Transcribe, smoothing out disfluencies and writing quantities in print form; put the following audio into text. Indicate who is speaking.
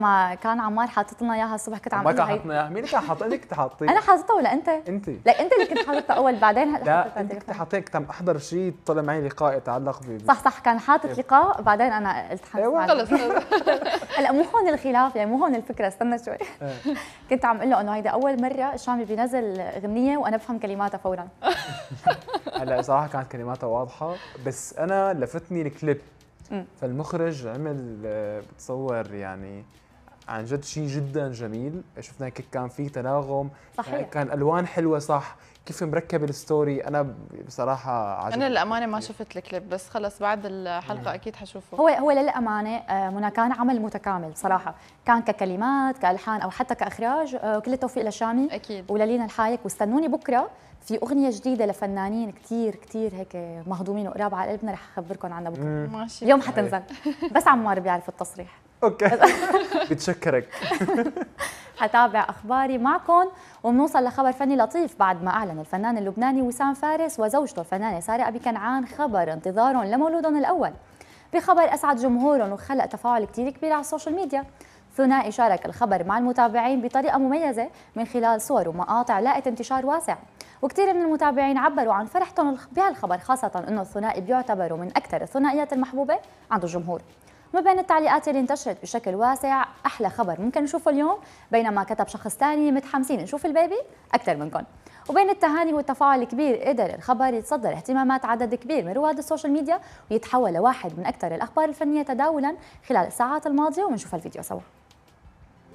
Speaker 1: ما كان عمار حاطط لنا اياها الصبح كنت عم
Speaker 2: ما
Speaker 1: اقول
Speaker 2: كان حاطنا اياها، مين اللي كان حاطط؟ انت كنت حاطيه.
Speaker 1: انا حاططها ولا انت؟
Speaker 2: انت.
Speaker 1: لا انت اللي كنت حاططها اول بعدين هلا
Speaker 2: لا
Speaker 1: حطيتها
Speaker 2: انت كنت
Speaker 1: تليفون.
Speaker 2: حاطيه، كنت عم احضر شيء طلع معي لقاء يتعلق
Speaker 1: صح كان حاطط لقاء بعدين انا قلت
Speaker 2: أيوة.
Speaker 1: خلص هلا مو هون الخلاف، يعني مو هون الفكره، استنى شوي. كنت عم اقول له انه هيدا اول مره الشامي بينزل اغنيه وانا بفهم كلماتها فورا.
Speaker 2: هلا صراحه كانت كلماتها واضحه، بس انا لفتني الكليب. فالمخرج عمل بتصور يعني عن جد شيء جدا جميل، شفنا كيف كان في تناغم،
Speaker 1: صحيح.
Speaker 2: كان الوان حلوه، صح كيف مركب الستوري. انا بصراحه عجبني.
Speaker 3: انا للامانه ما شفت الكليب، بس خلص بعد الحلقه اكيد حشوفه.
Speaker 1: هو للامانه منى كان عمل متكامل صراحه، كان ككلمات كالحان او حتى كاخراج. كل التوفيق للشامي
Speaker 3: اكيد
Speaker 1: وللينا الحايك، واستنوني بكره في اغنيه جديده لفنانين كثير كثير هيك مهضومين وقراب على قلبنا، رح اخبركم عنها بكره.
Speaker 3: ماشي.
Speaker 1: اليوم حتنزل بس عمار بيعرف التصريح.
Speaker 2: اوكي. بتشكرك.
Speaker 1: حتابع اخباري معكم، وبنوصل لخبر فني لطيف بعد ما اعلن الفنان اللبناني وسام فارس وزوجته الفنانه ساره ابي كنعان خبر انتظارهم لمولودهم الاول. بخبر اسعد جمهورهم وخلق تفاعل كثير كبير على السوشيال ميديا. ثنائي شارك الخبر مع المتابعين بطريقه مميزه من خلال صور ومقاطع لاقت انتشار واسع، وكثير من المتابعين عبروا عن فرحتهم بهالخبر، خاصه انه الثنائي بيعتبروا من اكثر الثنائيات المحبوبه عند الجمهور. ما بين التعليقات اللي انتشرت بشكل واسع، احلى خبر ممكن نشوفه اليوم، بينما كتب شخص ثاني متحمسين نشوف البيبي اكثر منكم. وبين التهاني والتفاعل الكبير قدر الخبر يتصدر اهتمامات عدد كبير من رواد السوشيال ميديا ويتحول لواحد من اكثر الاخبار الفنيه تداولا خلال الساعات الماضيه، وبنشوف الفيديو سوا.